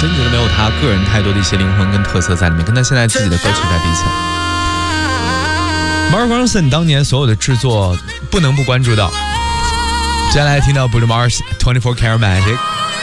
真觉得没有他个人太多的一些灵魂跟特色在里面，跟他现在自己的歌曲在比起来。Mark Ronson 当年所有的制作不能不关注到。接下来听到 Bruno Mars 24 Karat Magic。